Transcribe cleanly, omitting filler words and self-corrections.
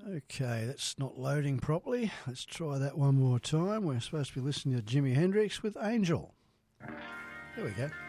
Okay, that's not loading properly. Let's try that one more time. We're supposed to be listening to Jimi Hendrix with Angel. There we go.